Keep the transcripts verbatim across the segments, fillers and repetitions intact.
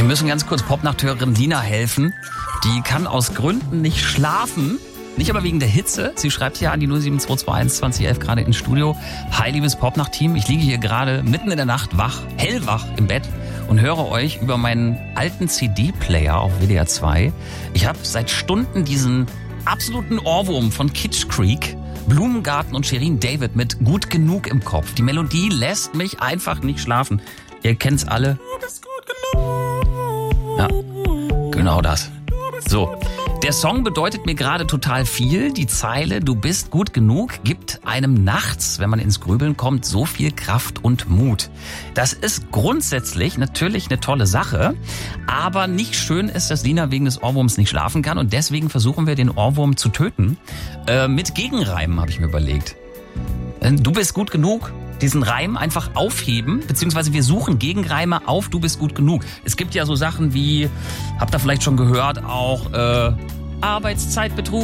Wir müssen ganz kurz Popnachthörerin Lina helfen. Die kann aus Gründen nicht schlafen. Nicht aber wegen der Hitze. Sie schreibt hier an die null sieben zwei zwei eins zwanzig elf gerade ins Studio. Hi, liebes Popnacht-Team. Ich liege hier gerade mitten in der Nacht wach, hellwach im Bett und höre euch über meinen alten C D-Player auf W D R zwei. Ich habe seit Stunden diesen absoluten Ohrwurm von Kitsch Creek, Blumengarten und Shirin David mit Gut genug im Kopf. Die Melodie lässt mich einfach nicht schlafen. Ihr kennt's alle. Du bist gut genug. Ja, genau das. So, der Song bedeutet mir gerade total viel. Die Zeile "Du bist gut genug" gibt einem nachts, wenn man ins Grübeln kommt, so viel Kraft und Mut. Das ist grundsätzlich natürlich eine tolle Sache, aber nicht schön ist, dass Lina wegen des Ohrwurms nicht schlafen kann und deswegen versuchen wir, den Ohrwurm zu töten. Äh, mit Gegenreimen habe ich mir überlegt. Du bist gut genug. Diesen Reim einfach aufheben, beziehungsweise wir suchen Gegenreime auf "Du bist gut genug". Es gibt ja so Sachen wie, habt ihr vielleicht schon gehört, auch äh, Arbeitszeitbetrug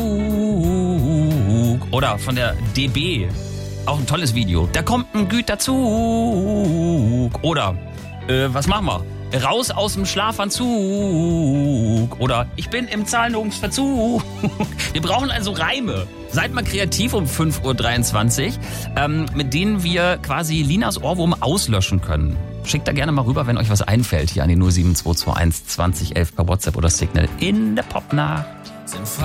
oder von der D B, auch ein tolles Video. Da kommt ein Güterzug oder äh, was machen wir? Raus aus dem Schlafanzug oder ich bin im Zahlungsverzug. Wir brauchen also Reime. Seid mal kreativ um fünf Uhr dreiundzwanzig, ähm, mit denen wir quasi Linas Ohrwurm auslöschen können. Schickt da gerne mal rüber, wenn euch was einfällt, hier an die null sieben zwei zwei eins zwanzig elf per WhatsApp oder Signal in der Popnacht. Sind